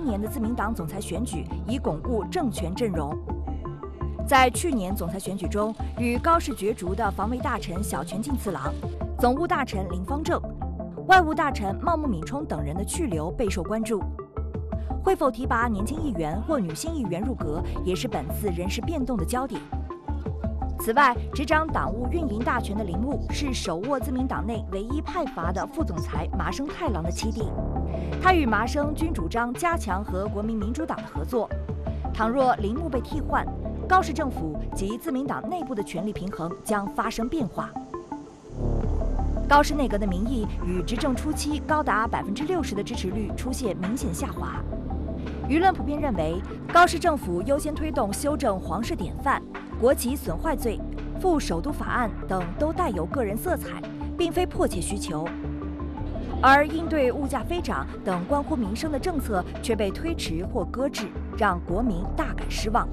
年的自民党总裁选举，以巩固政权阵容。在去年总裁选举中，与高市角逐的防卫大臣小泉进次郎、总务大臣林芳正、外务大臣茂木敏充等人的去留备受关注。会否提拔年轻议员或女性议员入阁，也是本次人事变动的焦点。此外，执掌党务运营大权的铃木是手握自民党内唯一派阀的副总裁麻生太郎的七弟，他与麻生均主张加强和国民民主党的合作。倘若铃木被替换，高市政府及自民党内部的权力平衡将发生变化。高市内阁的民意与执政初期高达60%的支持率出现明显下滑。舆论普遍认为，高市政府优先推动修正皇室典范、国旗损坏罪、副首都法案等都带有个人色彩，并非迫切需求。而应对物价飞涨等关乎民生的政策却被推迟或搁置，让国民大感失望。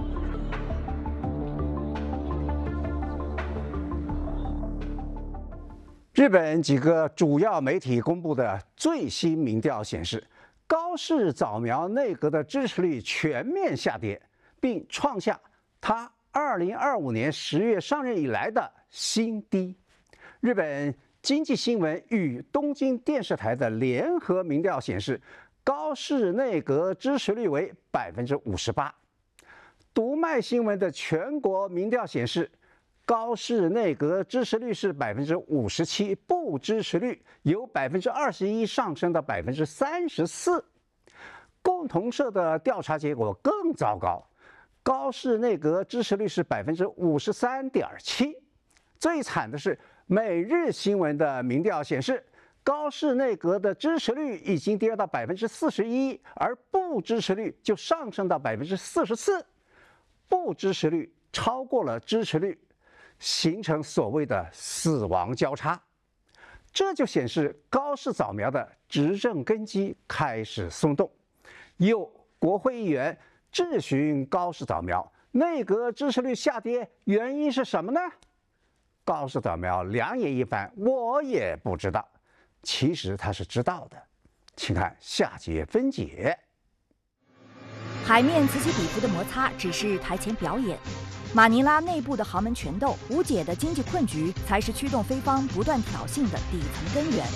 日本几个主要媒体公布的最新民调显示，高市早苗内阁的支持率全面下跌，并创下他2025年10月上任以来的新低。日本经济新闻与东京电视台的联合民调显示，高市内阁支持率为58%。读卖新闻的全国民调显示，高市内阁支持率是57%，不支持率由21%上升到34%。共同社的调查结果更糟糕，高市内阁支持率是53.7%。最惨的是，每日新闻的民调显示，高市内阁的支持率已经跌到41%，而不支持率就上升到44%。不支持率超过了支持率，形成所谓的死亡交叉，这就显示高市早苗的执政根基开始松动。有国会议员质询高市早苗，内阁支持率下跌原因是什么呢？高市早苗两眼一翻，我也不知道。其实他是知道的，请看下节分解。 海面此起彼伏的摩擦只是台前表演。马尼拉内部的豪门权斗、无解的经济困局，才是驱动菲方不断挑衅的底层根源。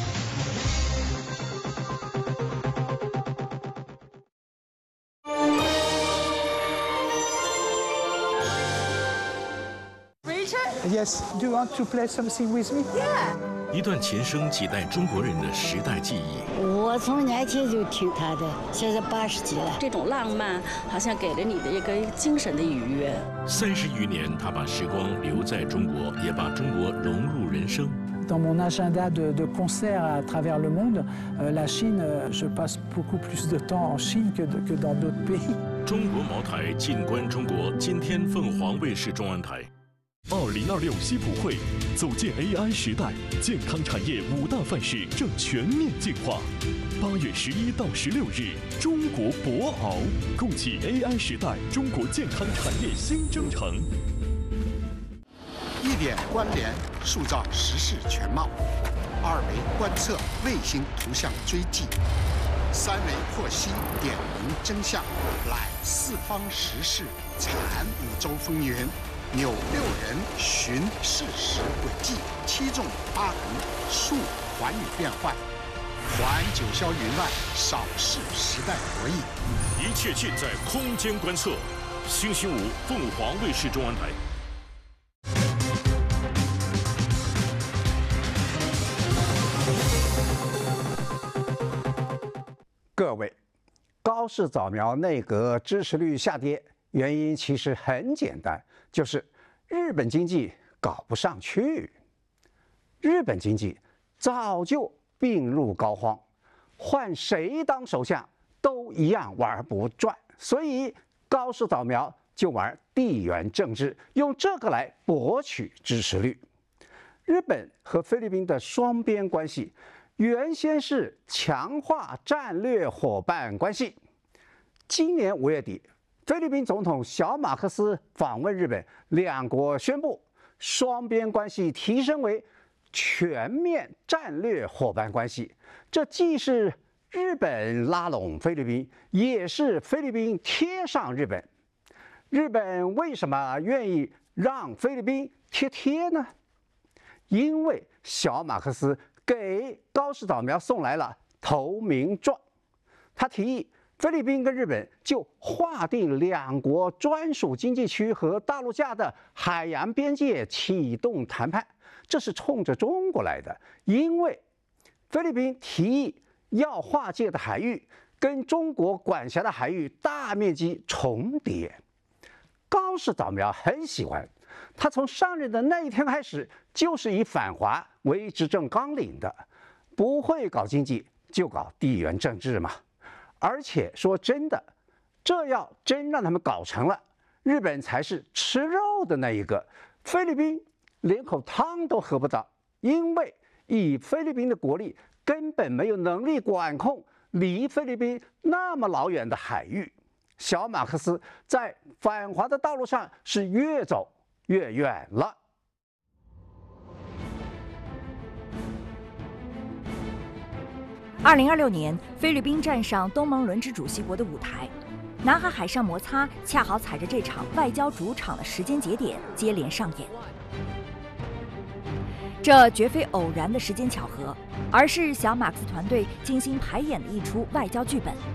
Yes, do you want to play something with me? Yeah. 一段前生几代中国人的时代记忆。 我从年轻就听他的，现在80几了。 这种浪漫好像给了你的一个精神的愉悦。 30余年，他把时光留在中国，也把中国融入人生。 Dans mon agenda de concerts à travers le monde, la Chine, je passe beaucoup plus de temps en Chine que dans d'autres pays. 中国茅台静观中国，今天凤凰卫视中文台。 2026西普会，走进 AI 时代，健康产业5大范式正全面进化。8月11到16日，中国博鳌，共启 AI 时代中国健康产业新征程。 1点关联，塑造时事全貌；2维观测，卫星图像追迹；3维获悉，点明真相，揽四方时事，产5洲风云。纽6人寻事实轨迹，7纵8横，数寰宇变幻，环九霄云外，扫视时代博弈。 一切尽在空间观测。星期5，凤凰卫视中文台。 各位，高市早苗内阁支持率下跌，原因其实很简单，就是日本经济搞不上去。日本经济早就病入膏肓，换谁当首相都一样玩不转，所以高市早苗就玩地缘政治，用这个来博取支持率。日本和菲律宾的双边关系原先是强化战略伙伴关系，今年5月底，菲律宾总统小马克思访问日本，两国宣布双边关系提升为全面战略伙伴关系。这既是日本拉拢菲律宾，也是菲律宾贴上日本。日本为什么愿意让菲律宾贴呢？因为小马克思给高市早苗送来了投名状，他提议菲律宾跟日本就划定两国专属经济区和大陆架的海洋边界启动谈判，这是冲着中国来的，因为菲律宾提议要划界的海域跟中国管辖的海域大面积重叠。高市早苗很喜欢，他从上任的那一天开始就是以反华为执政纲领的，不会搞经济就搞地缘政治嘛。而且说真的，这要真让他们搞成了，日本才是吃肉的那一个，菲律宾连口汤都喝不到，因为以菲律宾的国力根本没有能力管控离菲律宾那么老远的海域。小马克思在反华的道路上是越走越远了。 2026年，菲律宾站上东盟轮值主席国的舞台，南海海上摩擦恰好踩着这场外交主场的时间节点接连上演。这绝非偶然的时间巧合，而是小马克思团队精心排演的一出外交剧本。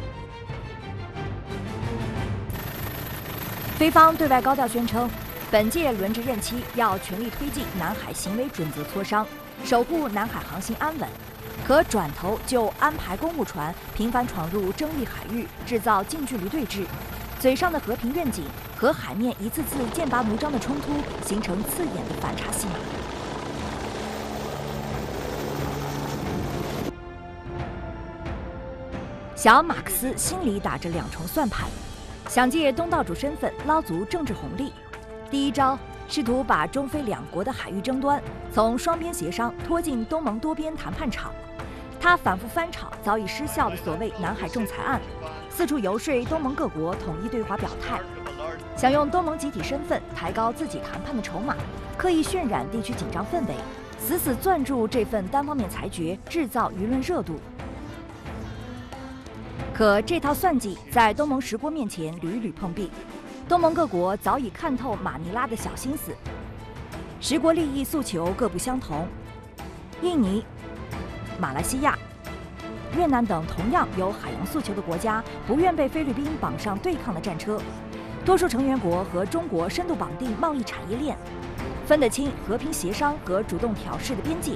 菲方对外高调宣称，本届轮值任期要全力推进南海行为准则磋商，守护南海航行安稳。可转头就安排公务船频繁闯入争议海域，制造近距离对峙，嘴上的和平愿景和海面一次次剑拔弩张的冲突形成刺眼的反差戏码。小马克思心里打着两重算盘，想借东道主身份捞足政治红利。第一招，试图把中菲两国的海域争端从双边协商拖进东盟多边谈判场。他反复翻炒早已失效的所谓南海仲裁案，四处游说东盟各国统一对华表态，想用东盟集体身份抬高自己谈判的筹码，刻意渲染地区紧张氛围，死死攥住这份单方面裁决，制造舆论热度。可这套算计在东盟10国面前屡屡碰壁，东盟各国早已看透马尼拉的小心思，10国利益诉求各不相同，印尼、马来西亚、越南等同样有海洋诉求的国家不愿被菲律宾绑上对抗的战车，多数成员国和中国深度绑定贸易产业链，分得清和平协商和主动挑事的边界。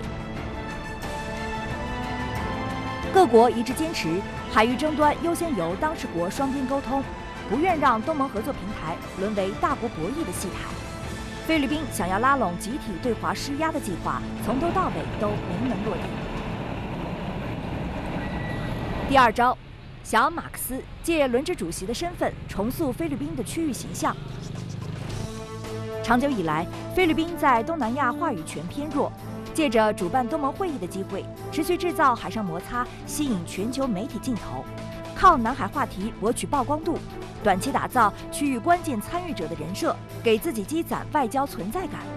各国一致坚持海域争端优先由当事国双边沟通，不愿让东盟合作平台沦为大国博弈的戏台。菲律宾想要拉拢集体对华施压的计划，从头到尾都没能落地。第二招，小马克思借轮值主席的身份重塑菲律宾的区域形象。长久以来，菲律宾在东南亚话语权偏弱，借着主办东盟会议的机会，持续制造海上摩擦，吸引全球媒体镜头，靠南海话题博取曝光度，短期打造区域关键参与者的人设，给自己积攒外交存在感。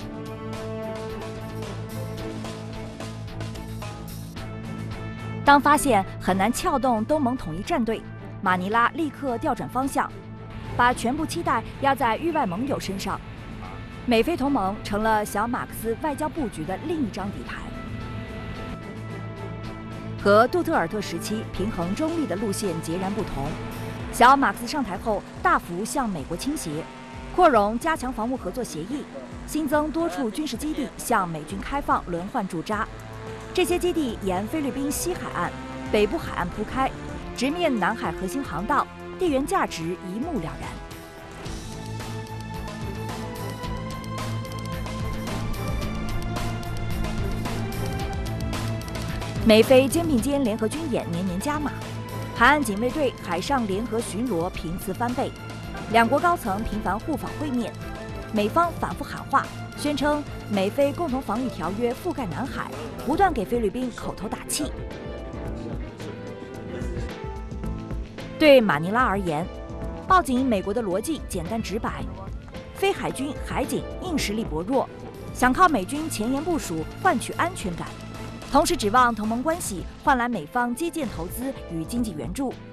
当发现很难撬动东盟统一战队，马尼拉立刻调转方向，把全部期待压在域外盟友身上。美菲同盟成了小马克思外交布局的另一张底牌。和杜特尔特时期平衡中立的路线截然不同，小马克思上台后大幅向美国倾斜，扩容加强防务合作协议，新增多处军事基地向美军开放轮换驻扎。这些基地沿菲律宾西海岸、北部海岸铺开，直面南海核心航道，地缘价值一目了然。美菲肩并肩联合军演年年加码，海岸警卫队海上联合巡逻频次翻倍，两国高层频繁互访会面，美方反复喊话，宣称美菲共同防御条约覆盖南海，不断给菲律宾口头打气。对马尼拉而言，抱紧美国的逻辑简单直白，非海军海警硬实力薄弱，想靠美军前沿部署换取安全感。 同时指望同盟关系换来美方基建投资与经济援助。